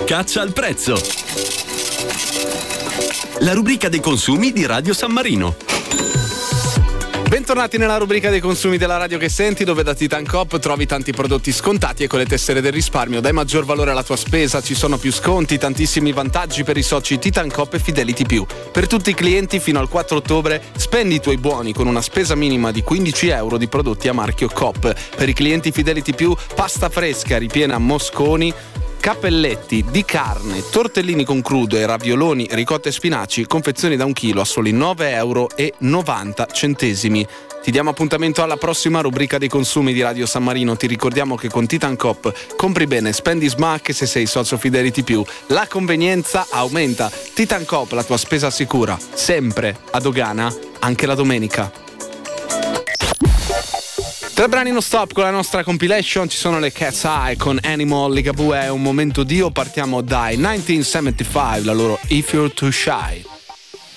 Caccia al prezzo. La rubrica dei consumi di Radio San Marino. Bentornati nella rubrica dei consumi della radio che senti, dove da Titan Coop trovi tanti prodotti scontati e con le tessere del risparmio dai maggior valore alla tua spesa. Ci sono più sconti, tantissimi vantaggi per i soci Titan Coop e Fidelity Più. Per tutti i clienti fino al 4 ottobre spendi i tuoi buoni con una spesa minima di 15 euro di prodotti a marchio Coop. Per i clienti Fidelity Più, pasta fresca ripiena mosconi, cappelletti di carne, tortellini con crudo e ravioloni, ricotta e spinaci, confezioni da 1 chilo a soli 9,90 euro. Ti diamo appuntamento alla prossima rubrica dei consumi di Radio San Marino. Ti ricordiamo che con Titan Coop compri bene, spendi smack e se sei socio Fidelity Più la convenienza aumenta. Titan Coop, la tua spesa sicura, sempre a dogana, anche la domenica. 3 brani non stop con la nostra compilation. Ci sono le Cat's Eye con Animal, Ligabue è un momento Dio. Partiamo dai 1975, la loro If You're Too Shy.